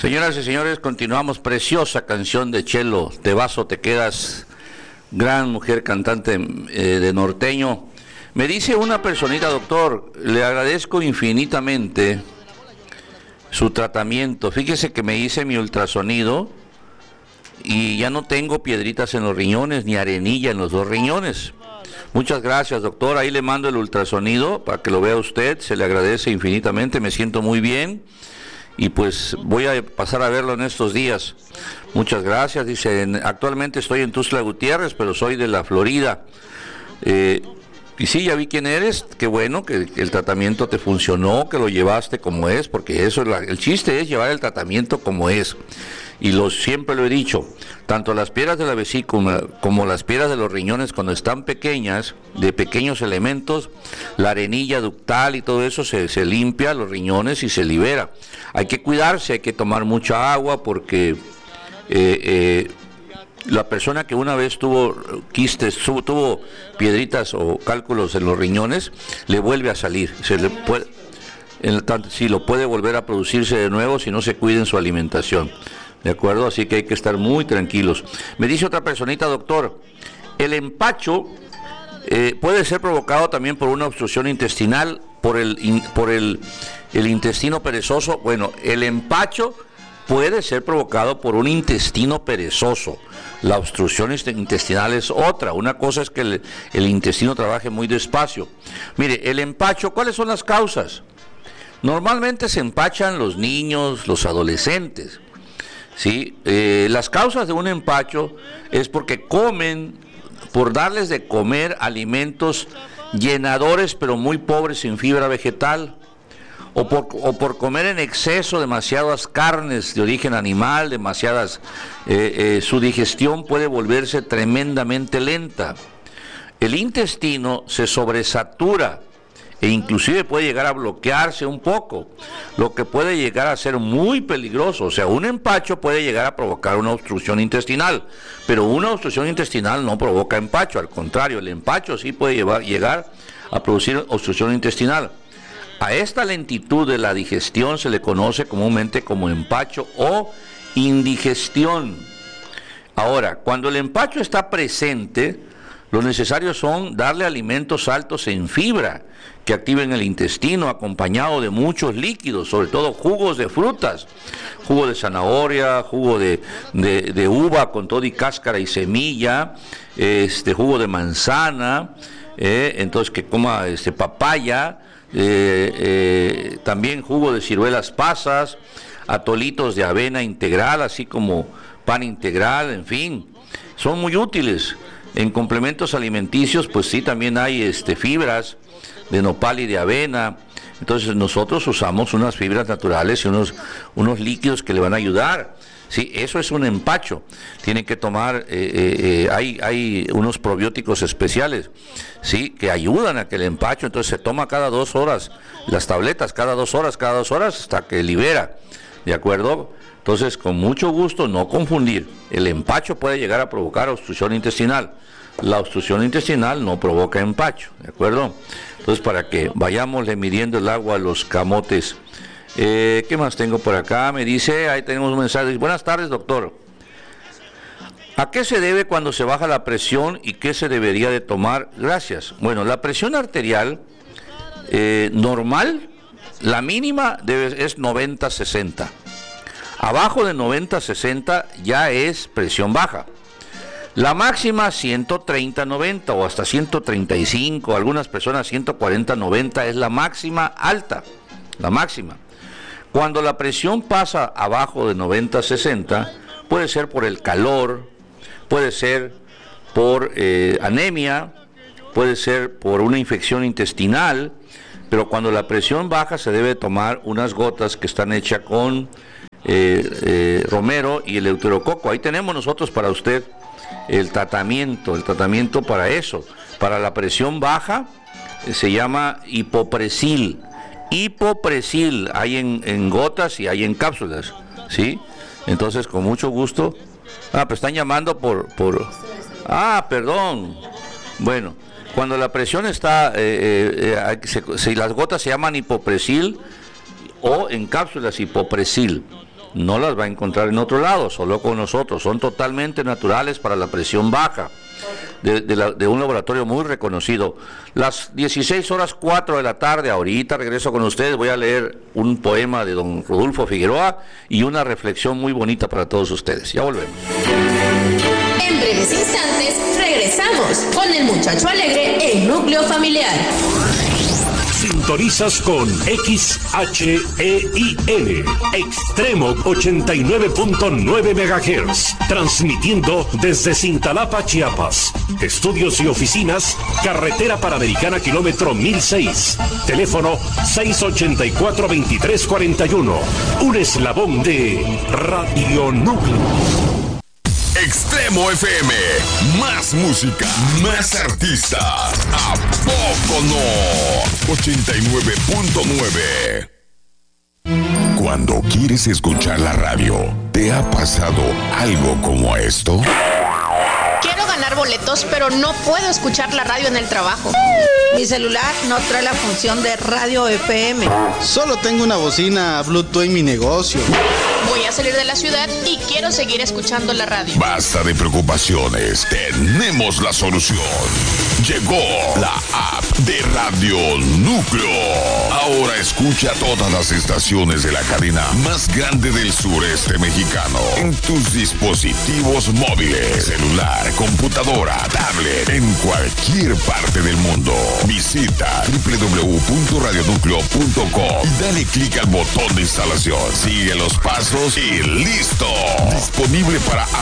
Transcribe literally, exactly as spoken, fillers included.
Señoras y señores, continuamos. Preciosa canción de Chelo, De Vaso Te Quedas, gran mujer cantante eh, de norteño. Me dice una personita, doctor, le agradezco infinitamente su tratamiento. Fíjese que me hice mi ultrasonido y ya no tengo piedritas en los riñones ni arenilla en los dos riñones. Muchas gracias, doctor. Ahí le mando el ultrasonido para que lo vea usted. Se le agradece infinitamente. Me siento muy bien. Y pues voy a pasar a verlo en estos días. Muchas gracias. Dice, actualmente estoy en Tuxtla Gutiérrez, pero soy de la Florida. Eh, y sí, ya vi quién eres. Qué bueno que el tratamiento te funcionó, que lo llevaste como es, porque eso es la, el chiste es llevar el tratamiento como es. Y lo, siempre lo he dicho, tanto las piedras de la vesícula como las piedras de los riñones, cuando están pequeñas, de pequeños elementos, la arenilla ductal y todo eso se, se limpia los riñones y se libera. Hay que cuidarse, hay que tomar mucha agua porque eh, eh, la persona que una vez tuvo quistes, tuvo, tuvo piedritas o cálculos en los riñones, le vuelve a salir. Se le puede, en, si lo puede volver a producirse de nuevo si no se cuida en su alimentación. ¿De acuerdo? Así que hay que estar muy tranquilos. Me dice otra personita, doctor, el empacho eh, puede ser provocado también por una obstrucción intestinal, por el, in, por el, el intestino perezoso. Bueno, el empacho puede ser provocado por un intestino perezoso. La obstrucción intestinal es otra. Una cosa es que el, el intestino trabaje muy despacio. Mire, el empacho, ¿cuáles son las causas? Normalmente se empachan los niños, los adolescentes. Sí, eh, las causas de un empacho es porque comen, por darles de comer alimentos llenadores pero muy pobres en fibra vegetal, o por, o por comer en exceso demasiadas carnes de origen animal, demasiadas, eh, eh, su digestión puede volverse tremendamente lenta. El intestino se sobresatura e inclusive puede llegar a bloquearse un poco, lo que puede llegar a ser muy peligroso. O sea, un empacho puede llegar a provocar una obstrucción intestinal, pero una obstrucción intestinal no provoca empacho, al contrario, el empacho sí puede llevar, llegar a producir obstrucción intestinal. A esta lentitud de la digestión se le conoce comúnmente como empacho o indigestión. Ahora, cuando el empacho está presente, lo necesario son darle alimentos altos en fibra, que activen el intestino, acompañado de muchos líquidos, sobre todo jugos de frutas, jugo de zanahoria, jugo de, de, de uva con todo y cáscara y semilla, este jugo de manzana, eh, entonces que coma este papaya, eh, eh, también jugo de ciruelas pasas, atolitos de avena integral, así como pan integral, en fin, son muy útiles. En complementos alimenticios, pues sí, también hay este, fibras de nopal y de avena. Entonces nosotros usamos unas fibras naturales y unos, unos líquidos que le van a ayudar. Sí, eso es un empacho. Tienen que tomar, eh, eh, hay, hay unos probióticos especiales, sí, que ayudan a que el empacho, entonces se toma cada dos horas, las tabletas cada dos horas, cada dos horas, hasta que libera, ¿de acuerdo? Entonces, con mucho gusto, no confundir. El empacho puede llegar a provocar obstrucción intestinal. La obstrucción intestinal no provoca empacho, ¿de acuerdo? Entonces, para que vayamos le midiendo el agua a los camotes. Eh, ¿Qué más tengo por acá? Me dice, ahí tenemos un mensaje. Buenas tardes, doctor. ¿A qué se debe cuando se baja la presión y qué se debería de tomar? Gracias. Bueno, la presión arterial eh, normal, la mínima debe, es noventa sesenta. Abajo de noventa sesenta ya es presión baja. La máxima ciento treinta noventa o hasta ciento treinta y cinco, algunas personas ciento cuarenta noventa es la máxima alta, la máxima. Cuando la presión pasa abajo de noventa sesenta, puede ser por el calor, puede ser por eh, anemia, puede ser por una infección intestinal, pero cuando la presión baja se debe tomar unas gotas que están hechas con Eh, eh, romero y el eleuterococo. Ahí tenemos nosotros para usted el tratamiento, el tratamiento para eso, para la presión baja, eh, se llama hipopresil. Hipopresil, hay en, en gotas y hay en cápsulas, ¿sí? Entonces, con mucho gusto. Ah, pues están llamando por, por... Ah, perdón. Bueno, cuando la presión está, eh, eh, se, se, las gotas se llaman hipopresil o en cápsulas hipopresil. no las va a encontrar en otro lado, solo con nosotros. Son totalmente naturales para la presión baja, de, de, la, de un laboratorio muy reconocido. Las dieciséis horas cuatro de la tarde, ahorita regreso con ustedes, voy a leer un poema de don Rodolfo Figueroa y una reflexión muy bonita para todos ustedes. Ya volvemos. En breves instantes regresamos con el muchacho alegre, el núcleo familiar. Sintonizas con X H E I N, Extremo ochenta y nueve punto nueve megahertz, transmitiendo desde Cintalapa, Chiapas. Estudios y oficinas, Carretera Panamericana, kilómetro mil seis. Teléfono seis ochenta y cuatro, veintitrés cuarenta y uno. Un eslabón de Radio Núcleo. Extremo F M, más música, más artistas. ¿A poco no? ochenta y nueve punto nueve. Cuando quieres escuchar la radio, ¿te ha pasado algo como esto? Quiero ganar boletos, pero no puedo escuchar la radio en el trabajo. Mi celular no trae la función de radio F M. Solo tengo una bocina Bluetooth en mi negocio. Voy a salir de la ciudad y quiero seguir escuchando la radio. Basta de preocupaciones, tenemos la solución. Llegó la app de Radio Núcleo. Ahora escucha todas las estaciones de la cadena más grande del sureste mexicano en tus dispositivos móviles, celular, computadora, tablet, en cualquier parte del mundo. Visita doble u doble u doble u punto radio núcleo punto com y dale clic al botón de instalación. Sigue los pasos y listo. Disponible para